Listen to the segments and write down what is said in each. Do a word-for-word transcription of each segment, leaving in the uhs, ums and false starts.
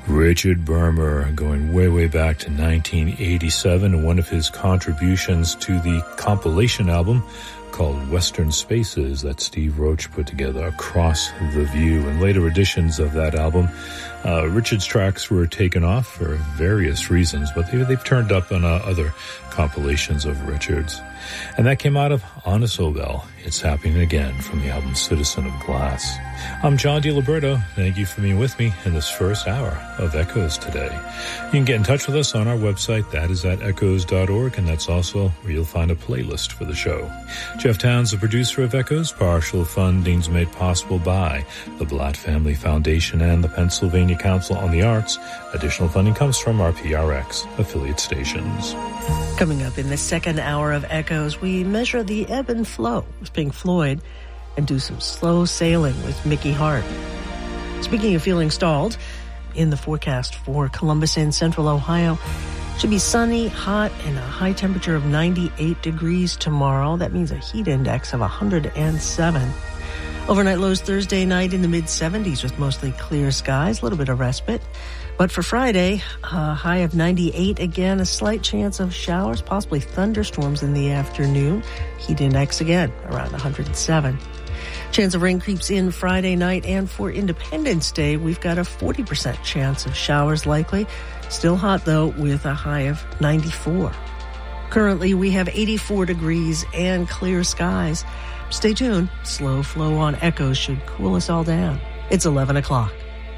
Richard Bermer, going way, way back to nineteen eighty-seven, and one of his contributions to the compilation album called Western Spaces that Steve Roach put together, Across the View. And later editions of that album, uh, Richard's tracks were taken off for various reasons, but they, they've turned up on uh, other compilations of Richard's. And that came out of Honest Obel. It's Happening Again from the album Citizen of Glass. I'm John DiLiberto. Thank you for being with me in this first hour of Echoes today. You can get in touch with us on our website. That is at echoes dot org, and that's also where you'll find a playlist for the show. Jeff Towns, the producer of Echoes. Partial funding's made possible by the Blatt Family Foundation and the Pennsylvania Council on the Arts. Additional funding comes from our P R X affiliate stations. Coming up in the second hour of Echoes, we measure the ebb and flow with Pink Floyd and do some slow sailing with Mickey Hart. Speaking of feeling stalled, in the forecast for Columbus and Central Ohio, should be sunny, hot, and a high temperature of ninety-eight degrees tomorrow. That means a heat index of one hundred seven. Overnight lows Thursday night in the mid seventies with mostly clear skies, a little bit of respite. But for Friday, a high of ninety-eight again, a slight chance of showers, possibly thunderstorms in the afternoon. Heat index again around one hundred seven. Chance of rain creeps in Friday night, and for Independence Day, we've got a forty percent chance of showers likely. Still hot, though, with a high of ninety-four. Currently, we have eighty-four degrees and clear skies. Stay tuned. Slow flow on Echoes should cool us all down. It's eleven o'clock.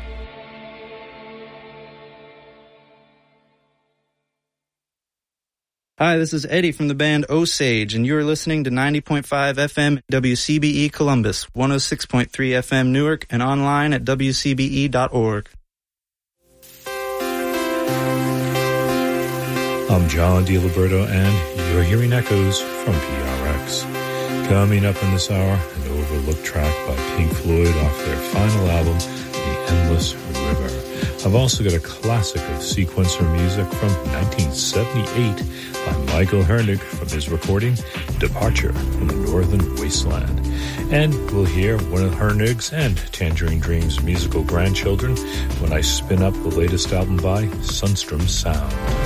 Hi, this is Eddie from the band Osage, and you're listening to ninety point five F M W C B E Columbus, one oh six point three F M Newark, and online at w c b e dot org. I'm John DiLiberto, and you're hearing Echoes from P R X. Coming up in this hour, an overlooked track by Pink Floyd off their final album, The Endless River. I've also got a classic of sequencer music from nineteen seventy-eight by Michael Hernig from his recording, Departure from the Northern Wasteland. And we'll hear one of Hernig's and Tangerine Dream's musical grandchildren when I spin up the latest album by Sunstrom Sound.